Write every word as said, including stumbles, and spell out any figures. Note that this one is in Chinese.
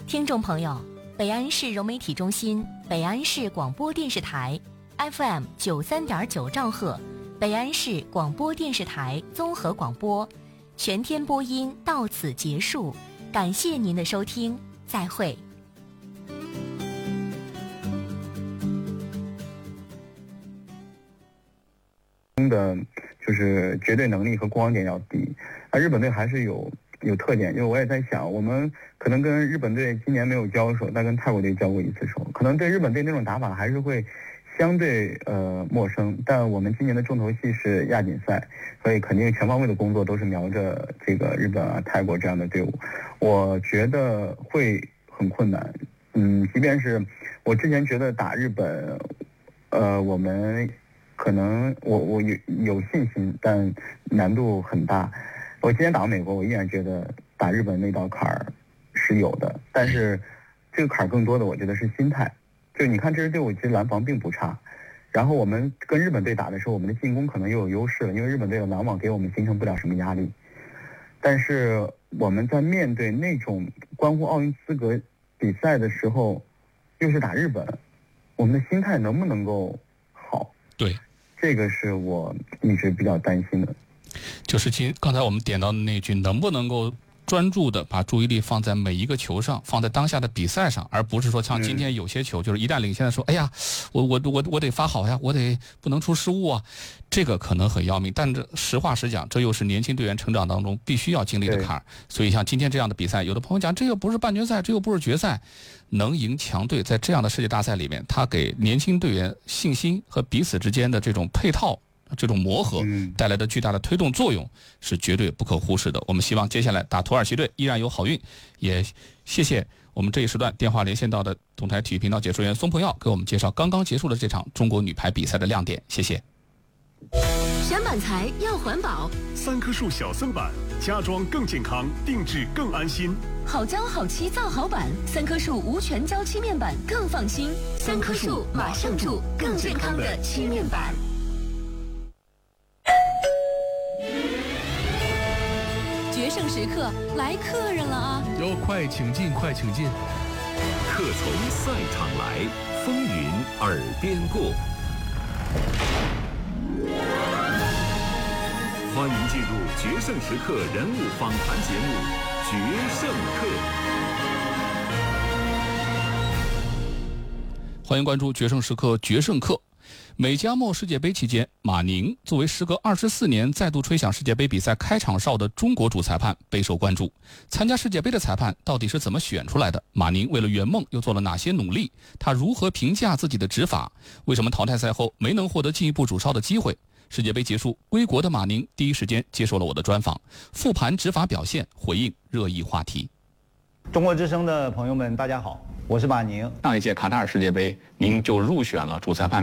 听众朋友，北安市融媒体中心、北安市广播电视台 F M 九三点九兆赫，北安市广播电视台综合广播全天播音到此结束，感谢您的收听，再会。 的就是绝对能力和过网点要低，而日本队还是有有特点，因为我也在想，我们可能跟日本队今年没有交手，但跟泰国队交过一次手，可能对日本队那种打法还是会相对呃陌生，但我们今年的重头戏是亚锦赛，所以肯定全方位的工作都是瞄着这个日本啊、泰国这样的队伍，我觉得会很困难。嗯，即便是我之前觉得打日本，呃，我们可能我我有有信心，但难度很大。我今天打美国，我依然觉得打日本那道坎儿是有的，但是这个坎儿更多的我觉得是心态。就你看这支队伍其实拦防并不差，然后我们跟日本队打的时候，我们的进攻可能又有优势了，因为日本队的拦网给我们形成不了什么压力。但是我们在面对那种关乎奥运资格比赛的时候，又是打日本，我们的心态能不能够好？ 对， 这个是我一直比较担心的。 就是今刚才我们点到的那句，能不能够专注的把注意力放在每一个球上，放在当下的比赛上，而不是说像今天有些球，就是一旦领先的说，哎呀，我我我我得发好呀，我得不能出失误啊，这个可能很要命。但这实话实讲，这又是年轻队员成长当中必须要经历的坎儿。所以像今天这样的比赛，有的朋友讲，这又不是半决赛，这又不是决赛，能赢强队，在这样的世界大赛里面，他给年轻队员信心和彼此之间的这种配套。这种磨合带来的巨大的推动作用是绝对不可忽视的。我们希望接下来打土耳其队依然有好运，也谢谢我们这一时段电话连线到的动态体育频道解说员松朋耀给我们介绍刚刚结束的这场中国女排比赛的亮点，谢谢。 选板材要环保， 三棵树小森板，家装更健康，定制更安心。 好胶好漆造好板，三棵树无全胶漆面板更放心。三棵树马上住更健康的漆面板。决胜时刻来客人了啊！ 哟，快请进，快请进！ 客从赛场来，风云耳边过。欢迎进入决胜时刻人物访谈节目《决胜客》。 欢迎关注《决胜时刻》决胜客。美加墨世界杯期间，马宁作为时隔二十四年再度吹响世界杯比赛开场哨的中国主裁判备受关注。参加世界杯的裁判到底是怎么选出来的？马宁为了圆梦又做了哪些努力？他如何评价自己的执法？为什么淘汰赛后没能获得进一步主哨的机会？世界杯结束归国的马宁第一时间接受了我的专访，复盘执法表现，回应热议话题。 中国之声的朋友们，大家好，我是马宁。 上一届卡塔尔世界杯，您就入选了主裁判